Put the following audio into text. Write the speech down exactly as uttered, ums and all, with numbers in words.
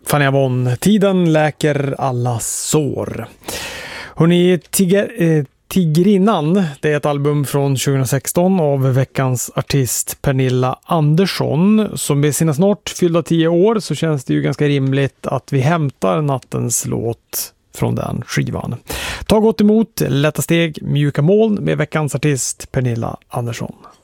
Fanny Avon, tiden läker alla sår. Hörrni, tiger, eh, Tigrinnan, det är ett album från tjugohundrasexton av veckans artist Pernilla Andersson. Som med sina snart fyllda tio år så känns det ju ganska rimligt att vi hämtar nattens låt från den skivan. Ta gott emot Lätta steg, mjuka moln med veckans artist Pernilla Andersson.